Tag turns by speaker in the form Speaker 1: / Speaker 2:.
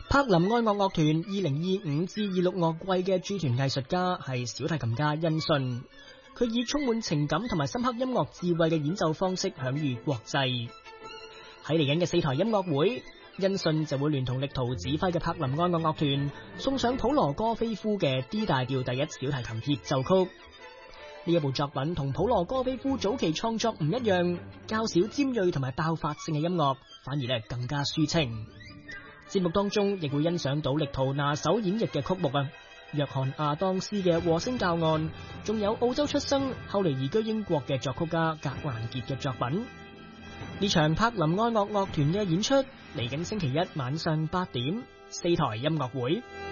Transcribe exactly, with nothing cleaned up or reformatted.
Speaker 1: 柏林愛樂樂團二零二五至二六樂季嘅駐團藝術家係小提琴家因信，佢以充滿情感同埋深刻音樂智慧嘅演奏方式享譽國際。喺嚟緊嘅四台音樂會，因信就會聯同力圖指揮嘅柏林愛樂樂團送上普羅戈菲夫嘅 D 大調第一小提琴協奏曲。呢一部作品同普羅戈菲夫早期創作唔一樣，較少尖銳同埋爆發性嘅音樂，反而咧更加抒情。節目當中亦會欣賞到力圖拿手演繹嘅曲目啊，約翰亞當斯嘅和聲教案，仲有澳洲出生後嚟移居英國嘅作曲家格蘭傑嘅作品。呢場柏林愛樂樂團嘅演出嚟緊星期一晚上八點，四台音樂會。